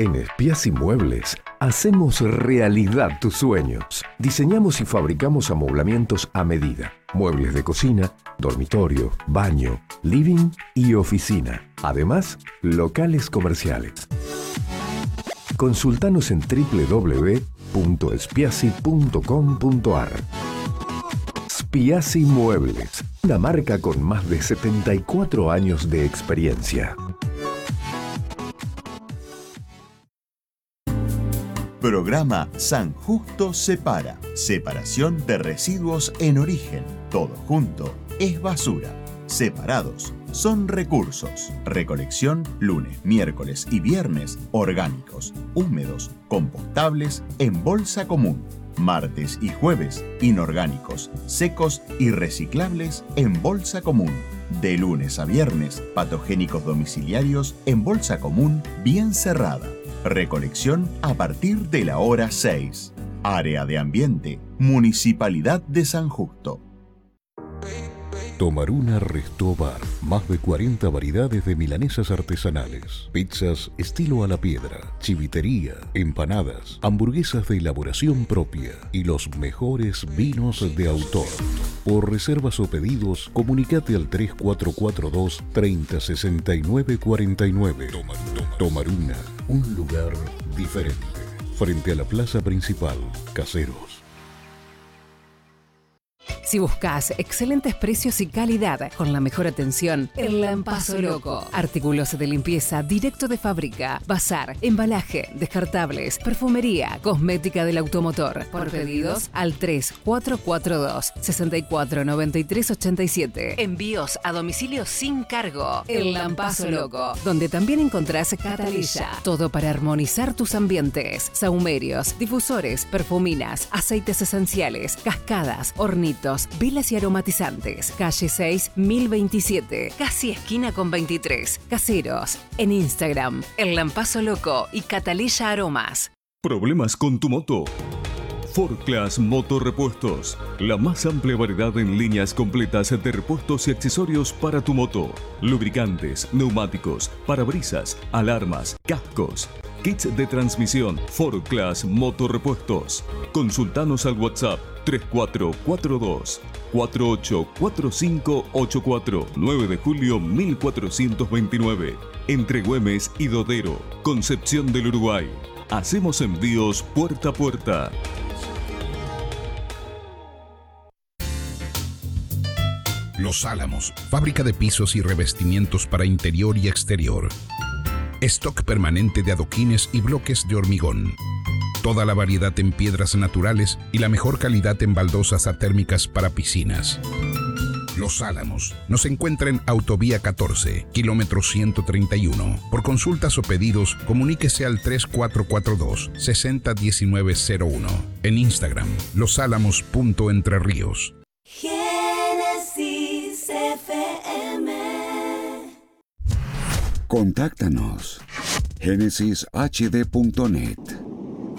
En Spiazzi Muebles hacemos realidad tus sueños. Diseñamos y fabricamos amoblamientos a medida. Muebles de cocina, dormitorio, baño, living y oficina. Además, locales comerciales. Consultanos en www.spiazzi.com.ar. Spiazzi Muebles, una marca con más de 74 años de experiencia. Programa San Justo Separa. Separación de residuos en origen. Todo junto es basura. Separados son recursos. Recolección lunes, miércoles y viernes. Orgánicos, húmedos, compostables en bolsa común. Martes y jueves, inorgánicos, secos y reciclables en bolsa común. De lunes a viernes, patogénicos domiciliarios en bolsa común bien cerrada. Recolección a partir de la hora 6. Área de Ambiente, Municipalidad de San Justo. Tomaruna Resto Bar. Más de 40 variedades de milanesas artesanales, pizzas estilo a la piedra, chivitería, empanadas, hamburguesas de elaboración propia y los mejores vinos de autor. Por reservas o pedidos, comunicate al 3442 30 69 49. Tomaruna, un lugar diferente. Frente a la plaza principal, Caseros. Si buscas excelentes precios y calidad con la mejor atención, El Lampazo Loco. Artículos de limpieza directo de fábrica, bazar, embalaje, descartables, perfumería, cosmética del automotor. Por pedidos al 3442 64 93 87. Envíos a domicilio sin cargo. El Lampazo Loco, donde también encontrás Catalilla. Todo para armonizar tus ambientes. Sahumerios, difusores, perfuminas, aceites esenciales, cascadas, hornitos, velas y aromatizantes. Calle 6, 1027. Casi esquina con 23. Caseros. En Instagram, El Lampazo Loco y Catalilla Aromas. ¿Problemas con tu moto? Ford Class Motorrepuestos. La más amplia variedad en líneas completas de repuestos y accesorios para tu moto. Lubricantes, neumáticos, parabrisas, alarmas, cascos. Kits de transmisión. Ford Class Motorrepuestos. Consultanos al WhatsApp 3442 484584, 9 de julio 1429. Entre Güemes y Dodero, Concepción del Uruguay. Hacemos envíos puerta a puerta. Los Álamos, fábrica de pisos y revestimientos para interior y exterior. Stock permanente de adoquines y bloques de hormigón. Toda la variedad en piedras naturales y la mejor calidad en baldosas atérmicas para piscinas. Los Álamos. Nos encuentra en Autovía 14, kilómetro 131. Por consultas o pedidos, comuníquese al 3442 601901. En Instagram, losálamos.entrerríos. Génesis FM. Contáctanos. geneshd.net